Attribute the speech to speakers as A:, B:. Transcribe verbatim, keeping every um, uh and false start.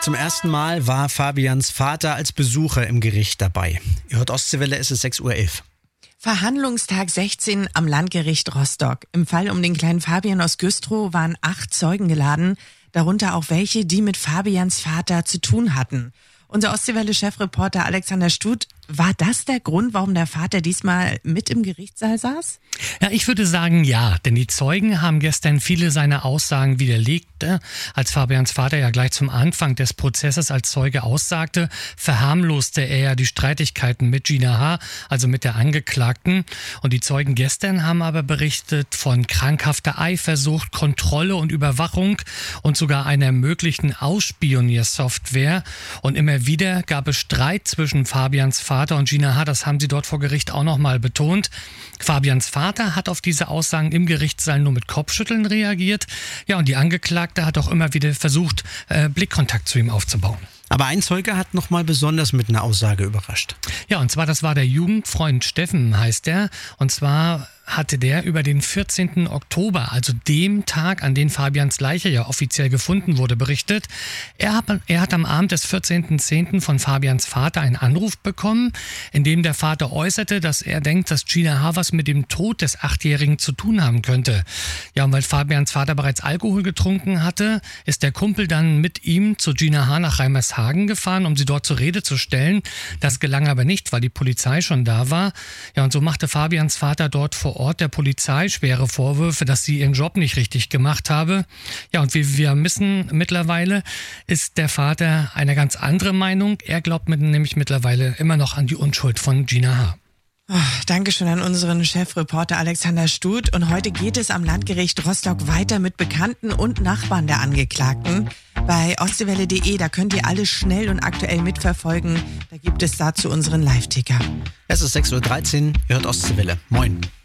A: Zum ersten Mal war Fabians Vater als Besucher im Gericht dabei. Ihr hört Ostseewelle, es ist sechs Uhr elf.
B: Verhandlungstag sechzehn am Landgericht Rostock. Im Fall um den kleinen Fabian aus Güstrow waren acht Zeugen geladen, darunter auch welche, die mit Fabians Vater zu tun hatten. Unser Ostseewelle-Chefreporter Alexander Stut, war das der Grund, warum der Vater diesmal mit im Gerichtssaal saß?
C: Ja, ich würde sagen ja, denn die Zeugen haben gestern viele seiner Aussagen widerlegt. Als Fabians Vater ja gleich zum Anfang des Prozesses als Zeuge aussagte, verharmloste er ja die Streitigkeiten mit Gina H., also mit der Angeklagten. Und die Zeugen gestern haben aber berichtet von krankhafter Eifersucht, Kontrolle und Überwachung und sogar einer möglichen Ausspioniersoftware. Und immer wieder gab es Streit zwischen Fabians Vater und Gina H., das haben sie dort vor Gericht auch nochmal betont. Fabians Vater hat auf diese Aussagen im Gerichtssaal nur mit Kopfschütteln reagiert. Ja, und die Angeklagte hat auch immer wieder versucht, äh, Blickkontakt zu ihm aufzubauen.
A: Aber ein Zeuge hat nochmal besonders mit einer Aussage überrascht.
C: Ja, und zwar, das war der Jugendfreund Steffen, heißt er. Und zwar hatte der über den vierzehnten Oktober, also dem Tag, an dem Fabians Leiche ja offiziell gefunden wurde, berichtet. Er hat, er hat am Abend des vierzehnten zehnten von Fabians Vater einen Anruf bekommen, in dem der Vater äußerte, dass er denkt, dass Gina H. was mit dem Tod des Achtjährigen zu tun haben könnte. Ja, und weil Fabians Vater bereits Alkohol getrunken hatte, ist der Kumpel dann mit ihm zu Gina H. nach Reimershagen gefahren, um sie dort zur Rede zu stellen. Das gelang aber nicht, weil die Polizei schon da war. Ja, und so machte Fabians Vater dort vor Ort der Polizei schwere Vorwürfe, dass sie ihren Job nicht richtig gemacht habe. Ja, und wie wir wissen mittlerweile, ist der Vater eine ganz andere Meinung. Er glaubt mit, nämlich mittlerweile immer noch an die Unschuld von Gina H.
B: Oh, Dankeschön an unseren Chefreporter Alexander Stut. Und heute geht es am Landgericht Rostock weiter mit Bekannten und Nachbarn der Angeklagten. Bei ostseewelle punkt de, da könnt ihr alles schnell und aktuell mitverfolgen. Da gibt es dazu unseren Live-Ticker.
A: Es ist sechs Uhr dreizehn, ihr hört Ostseewelle. Moin.